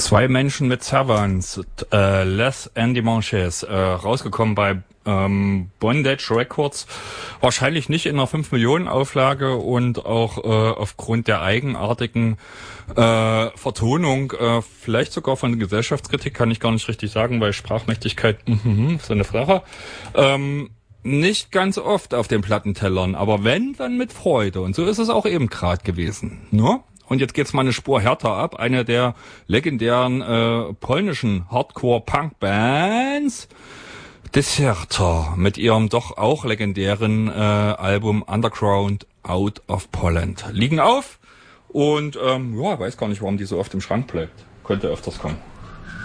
Zwei Menschen mit Servants, Les Endimanches, rausgekommen bei Bondage Records, wahrscheinlich nicht in einer 5-Millionen-Auflage und auch aufgrund der eigenartigen Vertonung, vielleicht sogar von der Gesellschaftskritik, kann ich gar nicht richtig sagen, weil Sprachmächtigkeit, so eine Frage, nicht ganz oft auf den Plattentellern, aber wenn, dann mit Freude. Und so ist es auch eben gerade gewesen. Ne? Und jetzt geht's mal eine Spur härter ab. Eine der legendären polnischen Hardcore-Punk-Bands, Deserter, mit ihrem doch auch legendären Album Underground Out of Poland. Liegen auf und weiß gar nicht, warum die so oft im Schrank bleibt. Könnte öfters kommen.